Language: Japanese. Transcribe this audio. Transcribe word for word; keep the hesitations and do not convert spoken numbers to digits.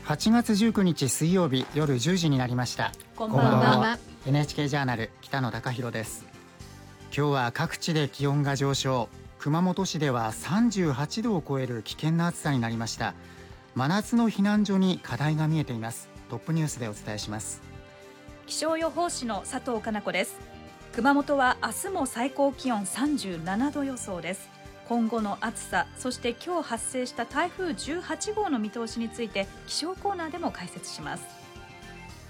はちがつじゅうくにち水曜日夜じゅうじになりました。 こんばんは。 こんばんは。 エヌエイチケー ジャーナル北野貴博です。今日は各地で気温が上昇、熊本市ではさんじゅうはちどを超える危険な暑さになりました。真夏の避難所に課題が見えています。トップニュースでお伝えします。 気象予報士の佐藤かな子です。熊本は明日も最高気温さんじゅうななど予想です。今後の暑さ、そして今日発生した台風じゅうはちごうの見通しについて気象コーナーでも解説します。